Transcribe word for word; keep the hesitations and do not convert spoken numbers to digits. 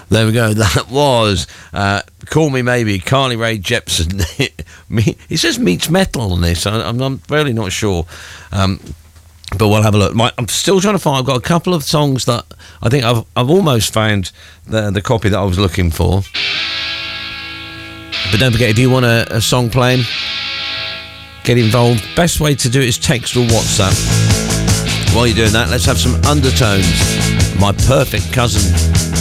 There we go. That was uh, Call Me Maybe, Carly Rae Jepsen. He says meets metal on this. I, I'm, I'm really not sure. Um, but we'll have a look. My, I'm still trying to find. I've got a couple of songs that I think I've I've almost found the the copy that I was looking for. But don't forget, if you want a, a song playing, get involved. Best way to do it is text or WhatsApp. While you're doing that, let's have some Undertones. My Perfect Cousin.